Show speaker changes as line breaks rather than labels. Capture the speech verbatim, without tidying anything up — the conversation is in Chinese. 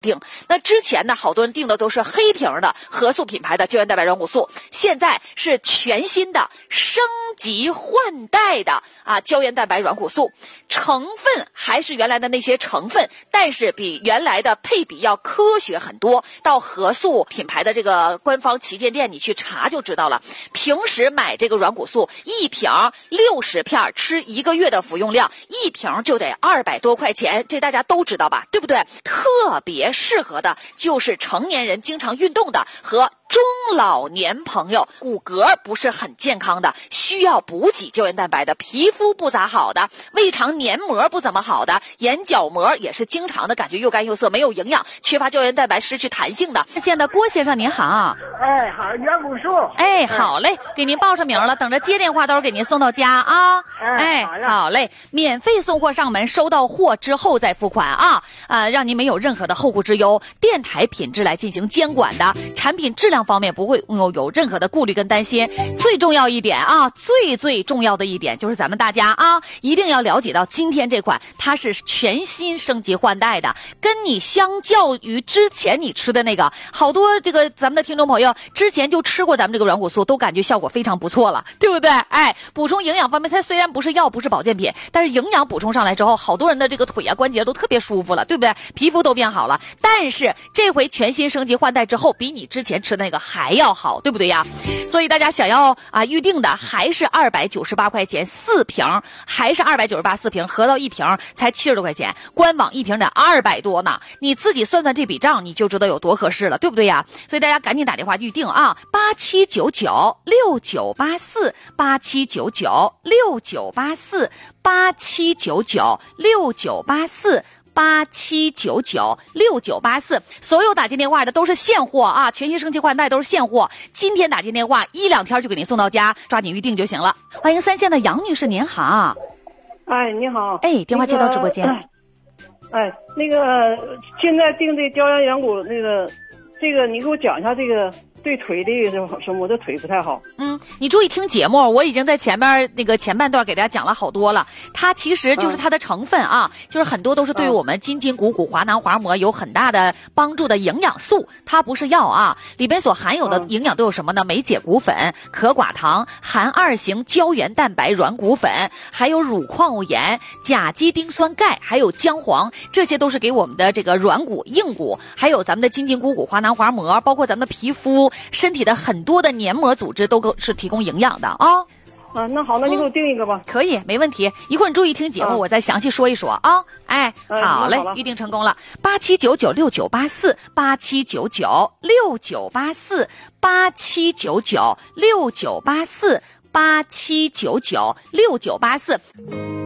定。那之前呢，好多人定的都是黑瓶的和素品牌的胶原蛋白软骨素，现在是全新的升级换代的啊胶原蛋白软骨素，成分还是原来的那些成分，但是比原来的配比要科学很多。到和素品牌的这个官方旗舰店你去查就知道了。平时买这个软骨素一瓶六十片，吃一个月的服用量，一瓶就得二百多块钱，这大家都知道吧，对不对？特别适合的就是成年人经常运动的和中老年朋友，骨骼不是很健康的，需要补给胶原蛋白的，皮肤不咋好的，胃肠黏膜不怎么好的，眼角膜也是经常的感觉又干又涩，没有营养，缺乏胶原蛋白，失去弹性的。现在郭先生您好。
哎，好，软骨素。
哎，好嘞，给您报上名了，等着接电话到时候给您送到家啊。
哎，
哎，好嘞，免费送货上门，收到货之后再付款啊，啊，让您没有任何的后顾之忧，电台品质来进行监管的，产品质量方面不会有有任何的顾虑跟担心。最重要一点啊，最最重要的一点就是咱们大家啊，一定要了解到今天这款它是全新升级换代的，跟你相较于之前你吃的那个，好多这个咱们的听众朋友之前就吃过咱们这个软骨素，都感觉效果非常不错了，对不对？哎，补充营养方面，它虽然不是药，不是保健品，但是营养补充上来之后，好多人的这个腿啊关节都特别舒服了，对不对？皮肤都变好了。但是这回全新升级换代之后，比你之前吃的那个还要好，对不对呀？所以大家想要啊预定的还是二百九十八块钱四瓶，还是二百九十八四瓶，合到一瓶才七十多块钱，官网一瓶得二百多呢。你自己算算这笔账，你就知道有多合适了，对不对呀？所以大家赶紧打电话预定啊，八七九九六九八四，八七九九六九八四，八七九九六九八四。八七九九六九八四，所有打进电话的都是现货啊，全新升级换代都是现货。今天打进电话，一两天就给您送到家，抓紧预定就行了。欢迎三线的杨女士，您好。
哎，你好。
哎，电话接到直播间。
那个、哎，那个现在订这胶原软骨那个，这个你给我讲一下这个。对腿的什么什么，我的腿不太好。
嗯，你注意听节目，我已经在前面那个前半段给大家讲了好多了。它其实就是它的成分啊，嗯、就是很多都是对于我们筋筋骨骨、滑囊滑膜有很大的帮助的营养素，它不是药啊。里边所含有的营养都有什么呢？梅解骨粉、可寡糖、含二型胶原蛋白软骨粉，还有乳矿物盐、甲基丁酸钙，还有姜黄，这些都是给我们的这个软骨、硬骨，还有咱们的筋筋骨骨、滑囊滑膜，包括咱们的皮肤。身体的很多的黏膜组织都是提供营养的啊。
啊，那好，那你给我定一个吧。
嗯、可以，没问题。一会儿你注意听节目，啊、我再详细说一说啊。哎，
嗯、
好嘞，预定成功了。八七九九六九八四，八七九九六九八四，八七九九六九八四，八七九九六九八四。